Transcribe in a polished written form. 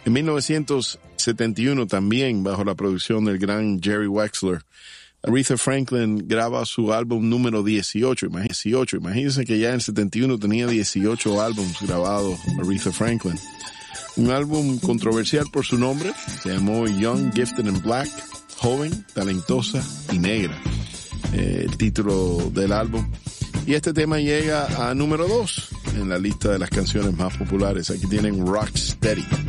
En 1971 también, bajo la producción del gran Jerry Wexler, Aretha Franklin graba su álbum número 18. Imagínense que ya en el 71 tenía 18 álbumes grabados Aretha Franklin. Un álbum controversial por su nombre, se llamó Young, Gifted and Black, joven, talentosa y negra, el título del álbum. Y este tema llega a número 2 en la lista de las canciones más populares. Aquí tienen Rock Steady.